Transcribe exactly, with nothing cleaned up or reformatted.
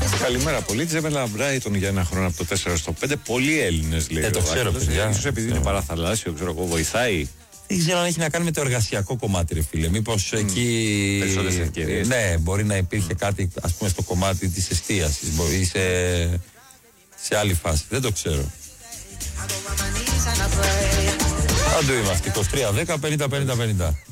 Καλημέρα, πολίτη. Έβαλα Μπράιτον για ένα χρόνο από το τέσσερα στο πέντε. Πολλοί Έλληνες λέει. Ε, το ξέρω, παιδιά. Ίσως επειδή είναι παραθαλάσσιο, ξέρω εγώ, βοηθάει. Δεν ξέρω αν έχει να κάνει με το εργασιακό κομμάτι, ρε φίλε. Μήπως mm. εκεί. Περισσότερες ευκαιρίες. Ναι, μπορεί να υπήρχε mm. κάτι, ας πούμε, στο κομμάτι της εστίασης. Μπορεί σε, σε άλλη φάση. Δεν το ξέρω. Αν το είμαστε. είκοσι τρία δέκα πενήντα πενήντα πενήντα.